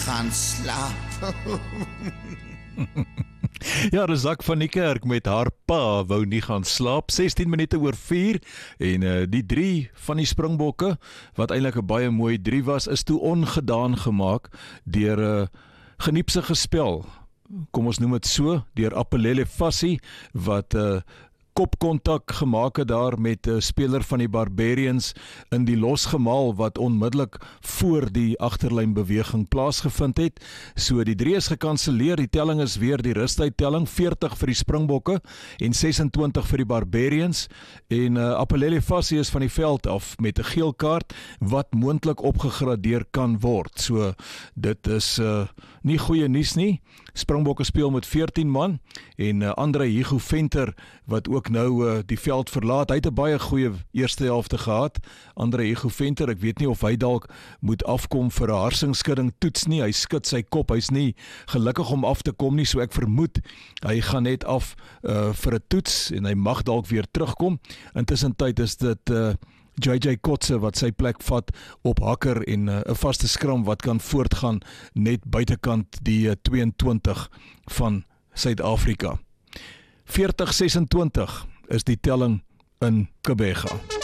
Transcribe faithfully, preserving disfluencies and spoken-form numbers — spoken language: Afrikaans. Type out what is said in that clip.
gaan slaap. Ja, dis Zak van die kerk met haar pa wou nie gaan slaap, sestien minute oor vier, en uh, die drie van die Springbokke, wat eintlik 'n baie mooi drie was, is toe ongedaan gemaak deur 'n uh, geniepsige spel, kom ons noem dit so, deur Apelele Fassie, wat 'n uh, kopkontak gemaak het daar met 'n speler van die Barbarians in die losgemaal wat onmiddellik voor die agterlyn beweging plaasgevind het. So die drie is gekanselleer, die telling is weer die rustydtelling, veertig vir die Springbokke en ses en twintig vir die Barbarians, en uh, Apelele Fassie is van die veld af met 'n geel kaart wat moontlik opgegradeer kan word. So dit is uh, nie goeie nuus nie. Springbokke speel met veertien man en uh, Andre Hugo Venter wat ook nou uh, die veld verlaat. Hy het 'n baie goeie eerste helfte gehad. Andre Hugo Venter, ek weet nie of hy dalk moet afkom vir 'n harsingskudding toets nie. Hy skud sy kop. Hy's nie gelukkig om af te kom nie, so ek vermoed hy gaan net af uh, vir 'n toets en hy mag dalk weer terugkom. Intussen tyd is dit uh, J J Kotse wat sy plek vat op hakker en 'n uh, vaste skram wat kan voortgaan net buitekant die uh, twee en twintig van Suid-Afrika. veertig ses en twintig is die telling in Kebega.